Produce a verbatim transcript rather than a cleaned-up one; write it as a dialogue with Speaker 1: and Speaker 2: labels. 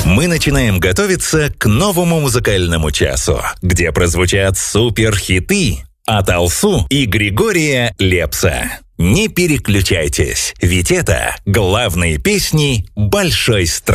Speaker 1: Мы начинаем готовиться к новому музыкальному часу, где прозвучат суперхиты от Алсу и Григория Лепса. Не переключайтесь, ведь это главные песни большой страны.